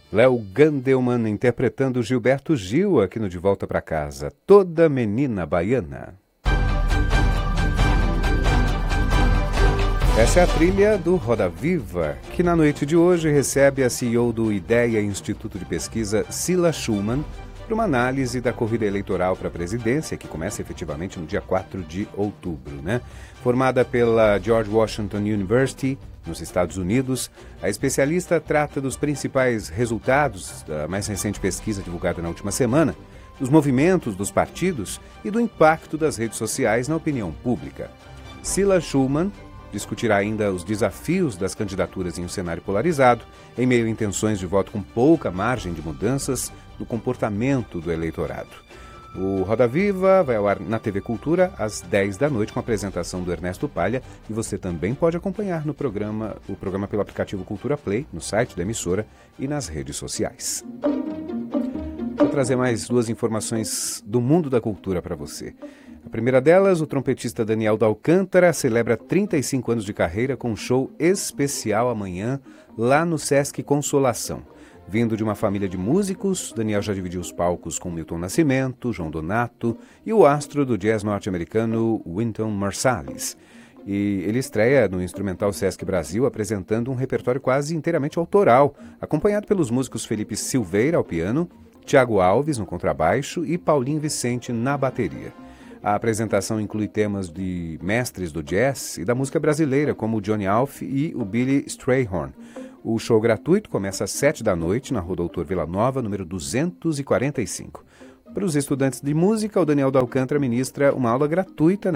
Léo Gandelman interpretando Gilberto Gil aqui no De Volta para Casa. Toda menina baiana. Essa é a trilha do Roda Viva, que na noite de hoje recebe a CEO do IDEA Instituto de Pesquisa, Cila Schumann, para uma análise da corrida eleitoral para a presidência, que começa efetivamente no dia 4 de outubro, né? Formada pela George Washington University, nos Estados Unidos, a especialista trata dos principais resultados da mais recente pesquisa divulgada na última semana, dos movimentos dos partidos e do impacto das redes sociais na opinião pública. Cila Schumann discutirá ainda os desafios das candidaturas em um cenário polarizado, em meio a intenções de voto com pouca margem de mudanças no comportamento do eleitorado. O Roda Viva vai ao ar na TV Cultura às 10 da noite com a apresentação do Ernesto Palha e você também pode acompanhar o programa pelo aplicativo Cultura Play, no site da emissora e nas redes sociais. Vou trazer mais duas informações do mundo da cultura para você. A primeira delas, o trompetista Daniel D'Alcântara celebra 35 anos de carreira com um show especial amanhã lá no Sesc Consolação. Vindo de uma família de músicos, Daniel já dividiu os palcos com Milton Nascimento, João Donato e o astro do jazz norte-americano Wynton Marsalis. E ele estreia no Instrumental Sesc Brasil apresentando um repertório quase inteiramente autoral, acompanhado pelos músicos Felipe Silveira ao piano, Tiago Alves no contrabaixo e Paulinho Vicente na bateria. A apresentação inclui temas de mestres do jazz e da música brasileira, como o Johnny Alf e o Billy Strayhorn. O show gratuito começa às 7 da noite na Rua Doutor Vila Nova, número 245. Para os estudantes de música, o Daniel D'Alcântara ministra uma aula gratuita